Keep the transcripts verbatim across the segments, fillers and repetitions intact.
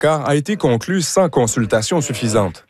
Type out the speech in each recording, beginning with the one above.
car a été conclu sans consultation suffisante.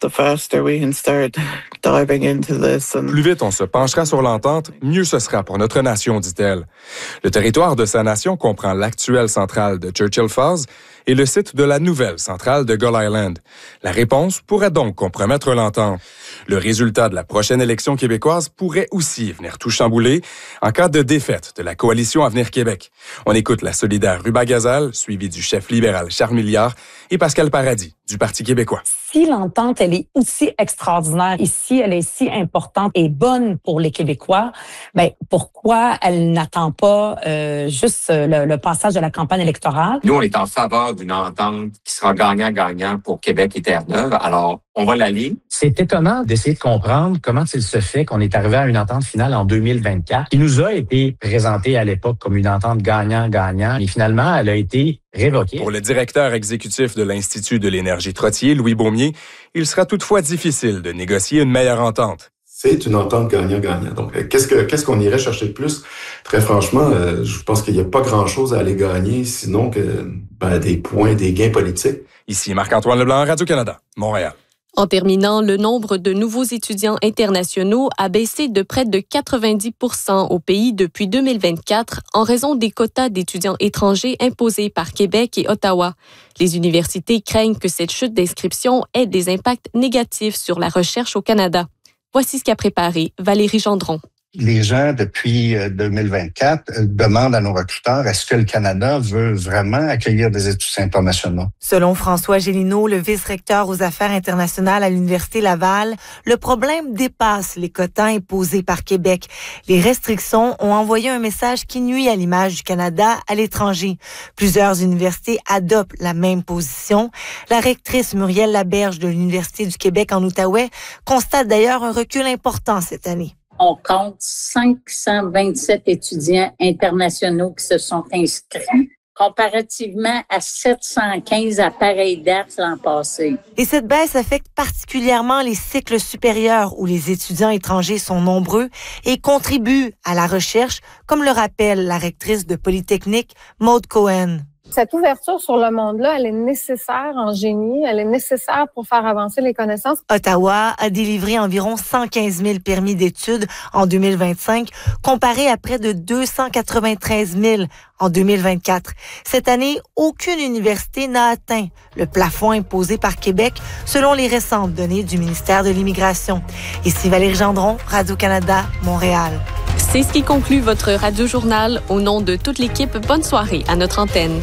Plus vite on se penchera sur l'entente, mieux ce sera pour notre nation, dit-elle. Le territoire de sa nation comprend l'actuelle centrale de Churchill Falls et le site de la nouvelle centrale de Gull Island. La réponse pourrait donc compromettre l'entente. Le résultat de la prochaine élection québécoise pourrait aussi venir tout chambouler en cas de défaite de la coalition Avenir Québec. On écoute la solidaire Ruba Gazal, suivie du chef libéral Charles Milliard et Pascal Paradis du Parti québécois. Si l'entente, elle est aussi extraordinaire ici, elle est si importante et bonne pour les Québécois, ben pourquoi elle n'attend pas euh, juste le, le passage de la campagne électorale? Nous, on est en faveur d'une entente qui sera gagnant-gagnant pour Québec et Terre-Neuve. Alors, on va l'allier. C'est étonnant d'essayer de comprendre comment il se fait qu'on est arrivé à une entente finale en deux mille vingt-quatre qui nous a été présentée à l'époque comme une entente gagnant-gagnant et finalement, elle a été révoquée. Pour le directeur exécutif de l'Institut de l'énergie Trottier, Louis Beaumier, il sera toutefois difficile de négocier une meilleure entente. C'est une entente gagnant-gagnant. Donc, qu'est-ce que qu'est-ce qu'on irait chercher de plus? Très franchement, euh, je pense qu'il n'y a pas grand-chose à aller gagner, sinon que ben, des points, des gains politiques. Ici Marc-Antoine Leblanc, Radio-Canada, Montréal. En terminant, le nombre de nouveaux étudiants internationaux a baissé de près de quatre-vingt-dix pour cent au pays depuis deux mille vingt-quatre en raison des quotas d'étudiants étrangers imposés par Québec et Ottawa. Les universités craignent que cette chute d'inscription ait des impacts négatifs sur la recherche au Canada. Voici ce qu'a préparé Valérie Gendron. Les gens, depuis deux mille vingt-quatre, demandent à nos recruteurs, est-ce que le Canada veut vraiment accueillir des étudiants internationaux? Selon François Gélineau, le vice-recteur aux affaires internationales à l'Université Laval, le problème dépasse les quotas imposés par Québec. Les restrictions ont envoyé un message qui nuit à l'image du Canada à l'étranger. Plusieurs universités adoptent la même position. La rectrice Muriel Laberge de l'Université du Québec en Outaouais constate d'ailleurs un recul important cette année. On compte cinq cent vingt-sept étudiants internationaux qui se sont inscrits, comparativement à sept cent quinze à pareille date l'an passé. Et cette baisse affecte particulièrement les cycles supérieurs où les étudiants étrangers sont nombreux et contribuent à la recherche, comme le rappelle la rectrice de Polytechnique, Maude Cohen. Cette ouverture sur le monde-là, elle est nécessaire en génie, elle est nécessaire pour faire avancer les connaissances. Ottawa a délivré environ cent quinze mille permis d'études en deux mille vingt-cinq, comparé à près de deux cent quatre-vingt-treize mille en deux mille vingt-quatre. Cette année, aucune université n'a atteint le plafond imposé par Québec, selon les récentes données du ministère de l'Immigration. Ici Valérie Gendron, Radio-Canada, Montréal. C'est ce qui conclut votre Radio-Journal. Au nom de toute l'équipe, bonne soirée à notre antenne.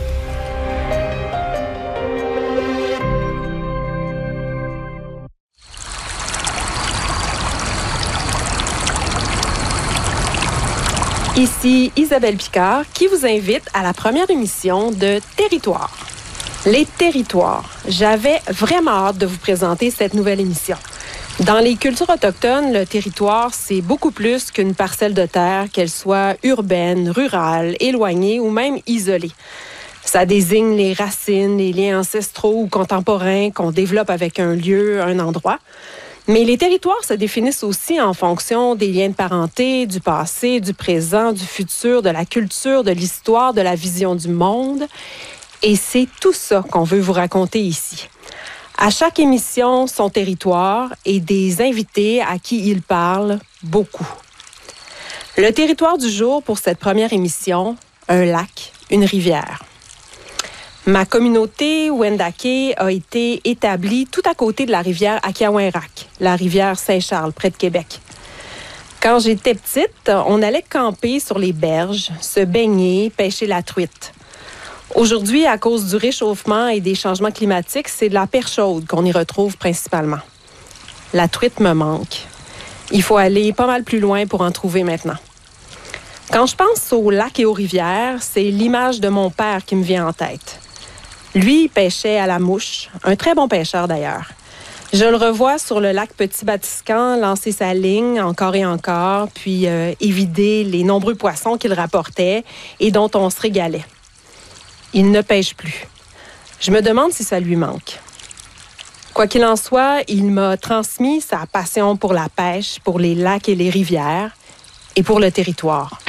Ici Isabelle Picard qui vous invite à la première émission de Territoire. Les territoires. J'avais vraiment hâte de vous présenter cette nouvelle émission. Dans les cultures autochtones, le territoire, c'est beaucoup plus qu'une parcelle de terre, qu'elle soit urbaine, rurale, éloignée ou même isolée. Ça désigne les racines, les liens ancestraux ou contemporains qu'on développe avec un lieu, un endroit. Mais les territoires se définissent aussi en fonction des liens de parenté, du passé, du présent, du futur, de la culture, de l'histoire, de la vision du monde. Et c'est tout ça qu'on veut vous raconter ici. À chaque émission, son territoire et des invités à qui il parle beaucoup. Le territoire du jour pour cette première émission, un lac, une rivière. Ma communauté Wendake a été établie tout à côté de la rivière Akiawenrak, la rivière Saint-Charles, près de Québec. Quand j'étais petite, on allait camper sur les berges, se baigner, pêcher la truite. Aujourd'hui, à cause du réchauffement et des changements climatiques, c'est de la perche chaude qu'on y retrouve principalement. La truite me manque. Il faut aller pas mal plus loin pour en trouver maintenant. Quand je pense aux lacs et aux rivières, c'est l'image de mon père qui me vient en tête. Lui, il pêchait à la mouche, un très bon pêcheur d'ailleurs. Je le revois sur le lac Petit-Batiscan lancer sa ligne encore et encore, puis euh, évider les nombreux poissons qu'il rapportait et dont on se régalait. Il ne pêche plus. Je me demande si ça lui manque. Quoi qu'il en soit, il m'a transmis sa passion pour la pêche, pour les lacs et les rivières et pour le territoire.